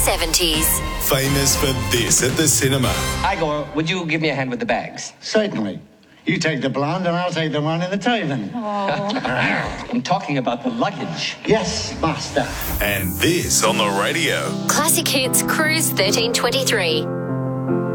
70s. Famous for this at the cinema. Igor, would you give me a hand with the bags? Certainly. You take the blonde and I'll take the one in the turban. I'm talking about the luggage. Yes, master. And this on the radio. Classic Hits Cruise 1323.